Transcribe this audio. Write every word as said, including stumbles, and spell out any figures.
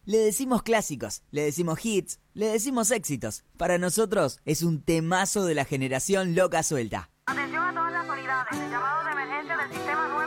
Le decimos clásicos, le decimos hits, le decimos éxitos. Para nosotros es un temazo de la generación loca suelta. Atención a todas las unidades. El llamado de emergencia del sistema nueve.